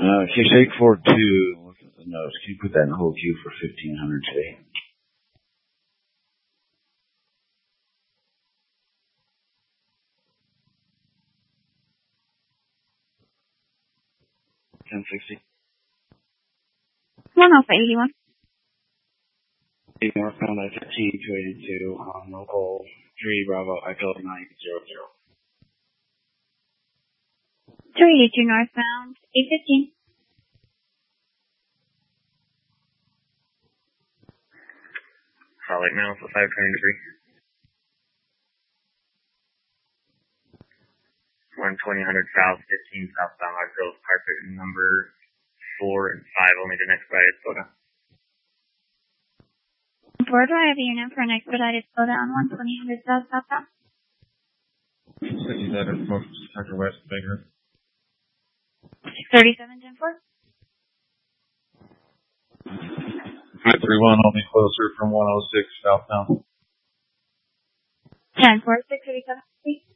Case 842, look at the notes. Can you put that in the whole queue for 1500 today? $10.60. 10581. Northbound I-15, 282 on local 3 Bravo, Echo 900. 382 northbound, 815. Salt Lake now for 5 turning degree. 120 south, 15 southbound Hard Girls Carpet, number 4 and 5 only the expedited slowdown. Board, do I have a unit for an expedited slowdown 120 south southbound? City Letter, Tucker West, Baker. 637, 10-4. 531, only closer from 106 southbound. 10-4, 637, please.